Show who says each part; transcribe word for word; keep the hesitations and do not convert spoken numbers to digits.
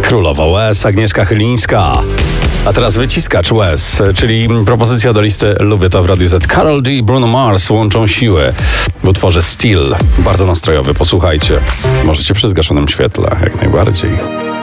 Speaker 1: Królowa łez, Agnieszka Chylińska. A teraz wyciskacz łez, czyli propozycja do listy Lubię to w Radiu Z. Karol G i Bruno Mars łączą siły w utworze Still. Bardzo nastrojowy, posłuchajcie. Możecie przy zgaszonym świetle, jak najbardziej.